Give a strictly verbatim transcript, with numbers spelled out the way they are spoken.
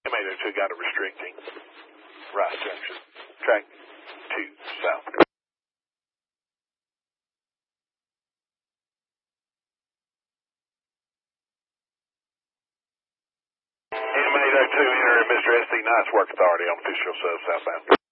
M eight oh two got a restricting. Right junction. Track two south. M eight oh two entering Mister S D Knight's Work Authority on official sub southbound.